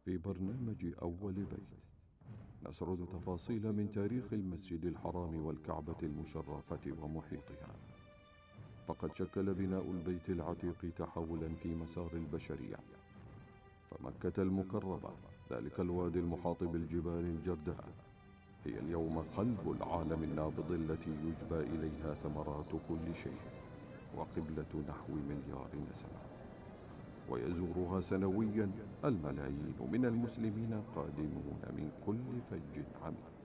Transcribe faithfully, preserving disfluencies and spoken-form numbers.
في برنامج أول بيت نسرد تفاصيل من تاريخ المسجد الحرام والكعبة المشرفة ومحيطها. فقد شكل بناء البيت العتيق تحولا في مسار البشرية، فمكة المكرمة ذلك الوادي المحاط بالجبال الجرداء هي اليوم قلب العالم النابض التي يجبى إليها ثمرات كل شيء، وقبلة نحو مليار نسمة، ويزورها سنويا الملايين من المسلمين قادمون من كل فج عميق.